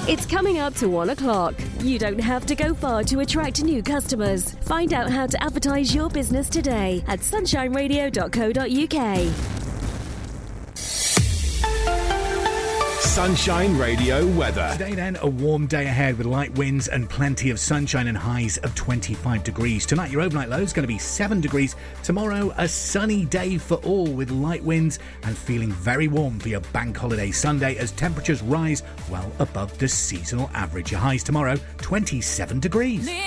It's coming up to 1 o'clock. You don't have to go far to attract new customers. Find out how to advertise your business today at sunshineradio.co.uk. Sunshine Radio weather. Today then, a warm day ahead with light winds and plenty of sunshine and highs of 25 degrees. Tonight, your overnight low is going to be 7 degrees. Tomorrow, a sunny day for all with light winds and feeling very warm for your bank holiday Sunday as temperatures rise well above the seasonal average. Your highs tomorrow, 27 degrees.